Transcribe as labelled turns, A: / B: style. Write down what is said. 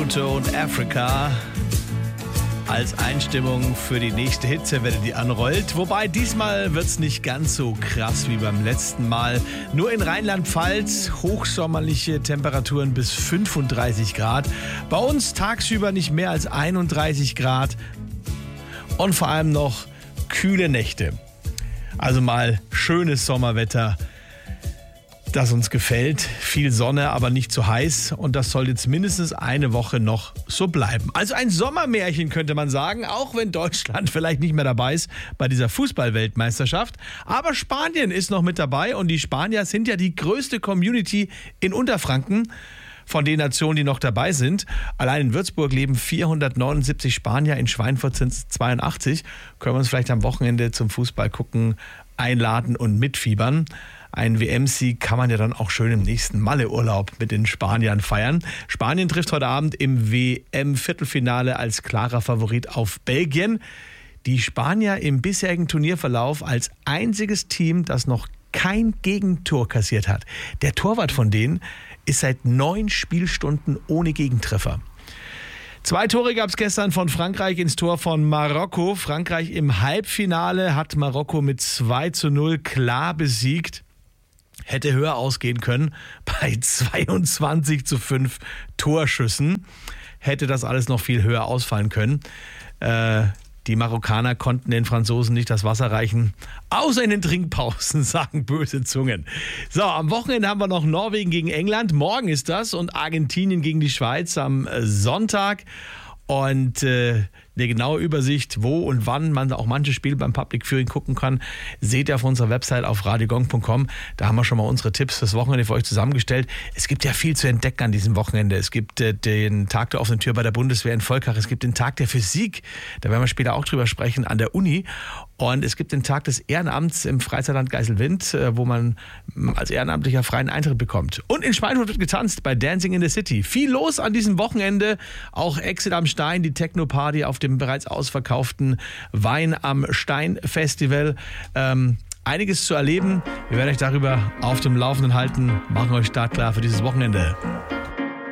A: Toto und Africa als Einstimmung für die nächste Hitzewelle, die anrollt. Wobei diesmal wird es nicht ganz so krass wie beim letzten Mal. Nur in Rheinland-Pfalz hochsommerliche Temperaturen bis 35 Grad. Bei uns tagsüber nicht mehr als 31 Grad und vor allem noch kühle Nächte. Also mal schönes Sommerwetter, das uns gefällt. Viel Sonne, aber nicht zu heiß. Und das soll jetzt mindestens eine Woche noch so bleiben. Also ein Sommermärchen könnte man sagen, auch wenn Deutschland vielleicht nicht mehr dabei ist bei dieser Fußball-Weltmeisterschaft. Aber Spanien ist noch mit dabei und die Spanier sind ja die größte Community in Unterfranken von den Nationen, die noch dabei sind. Allein in Würzburg leben 479 Spanier, in Schweinfurt sind es 82. Können wir uns vielleicht am Wochenende zum Fußball gucken, einladen und mitfiebern. Ein WM-Sieg kann man ja dann auch schön im nächsten Malle-Urlaub mit den Spaniern feiern. Spanien trifft heute Abend im WM-Viertelfinale als klarer Favorit auf Belgien. Die Spanier im bisherigen Turnierverlauf als einziges Team, das noch kein Gegentor kassiert hat. Der Torwart von denen ist seit 9 Spielstunden ohne Gegentreffer. 2 Tore gab es gestern von Frankreich ins Tor von Marokko. Frankreich im Halbfinale hat Marokko mit 2:0 klar besiegt. Hätte höher ausgehen können bei 22:5 Torschüssen. Hätte das alles noch viel höher ausfallen können. Die Marokkaner konnten den Franzosen nicht das Wasser reichen, außer in den Trinkpausen, sagen böse Zungen. So, am Wochenende haben wir noch Norwegen gegen England. Morgen ist das und Argentinien gegen die Schweiz am Sonntag. Und eine genaue Übersicht, wo und wann man auch manche Spiele beim Public Viewing gucken kann, seht ihr auf unserer Website auf radiogong.com. Da haben wir schon mal unsere Tipps fürs Wochenende für euch zusammengestellt. Es gibt ja viel zu entdecken an diesem Wochenende. Es gibt den Tag der offenen Tür bei der Bundeswehr in Volkach. Es gibt den Tag der Physik, da werden wir später auch drüber sprechen, an der Uni. Und es gibt den Tag des Ehrenamts im Freizeitland Geiselwind, wo man als Ehrenamtlicher freien Eintritt bekommt. Und in Schweinfurt wird getanzt bei Dancing in the City. Viel los an diesem Wochenende. Auch Exit am Stein, die Techno-Party auf dem bereits ausverkauften Wein am Stein Festival. Einiges zu erleben. Wir werden euch darüber auf dem Laufenden halten. Machen euch startklar für dieses Wochenende.